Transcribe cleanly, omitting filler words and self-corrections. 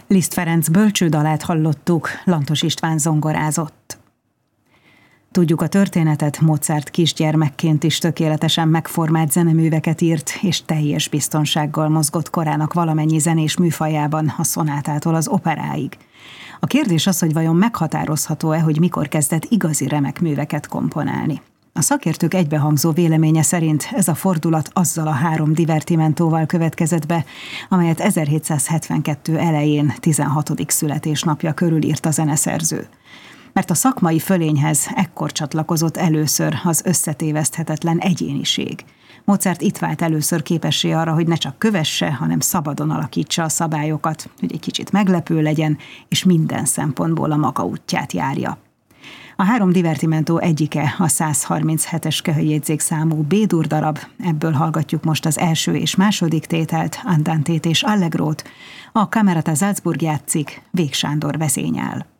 Liszt Ferenc bölcsődalát hallottuk, Lantos István zongorázott. Tudjuk a történetet, Mozart kisgyermekként is tökéletesen megformált zeneműveket írt, és teljes biztonsággal mozgott korának valamennyi zenés műfajában, a szonátától az operáig. A kérdés az, hogy vajon meghatározható-e, hogy mikor kezdett igazi remek műveket komponálni. A szakértők egybehangzó véleménye szerint ez a fordulat azzal a 3 divertimentóval következett be, amelyet 1772 elején 16. születésnapja körül írt a zeneszerző. Mert a szakmai fölényhez ekkor csatlakozott először az összetéveszthetetlen egyéniség. Mozart itt vált először képessé arra, hogy ne csak kövesse, hanem szabadon alakítsa a szabályokat, hogy egy kicsit meglepő legyen, és minden szempontból a maga útját járja. A 3 divertimentó egyike a 137-es köhöjjegyzékszámú B-dur darab, ebből hallgatjuk most az első és második tételt, Andantét és Allegrót, a Camerata Salzburg játszik, Vég Sándor vezényel.